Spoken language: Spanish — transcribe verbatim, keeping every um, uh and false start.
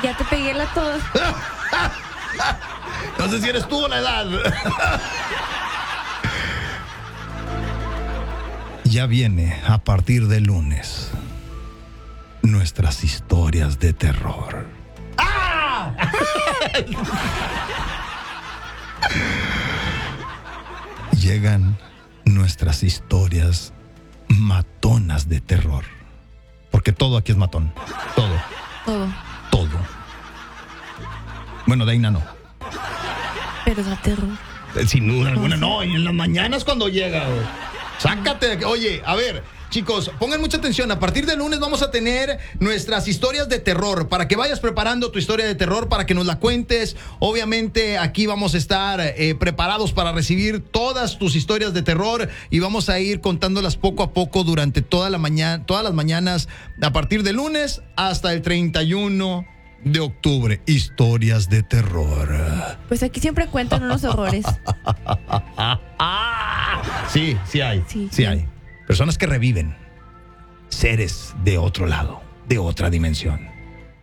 Ya te pegué la tos. No sé si eres tú o la edad. Ya viene a partir de lunes nuestras historias de terror. ¡Ah! Llegan nuestras historias matonas de terror. Porque todo aquí es matón. Todo. Todo. Todo. Bueno, Daina no. Pero da terror. Sin duda alguna, no. Y en las mañanas cuando llega, güey. Sácate de aquí. Oye, a ver, chicos, pongan mucha atención. A partir de lunes vamos a tener nuestras historias de terror. Para que vayas preparando tu historia de terror, para que nos la cuentes. Obviamente, aquí vamos a estar eh, preparados para recibir todas tus historias de terror. Y vamos a ir contándolas poco a poco durante toda la mañana, todas las mañanas, a partir de lunes hasta el treinta y uno de octubre. Historias de terror. Pues aquí siempre cuentan unos horrores. Sí, sí hay. Sí, Sí, sí. hay. Personas que reviven. Seres de otro lado, de otra dimensión.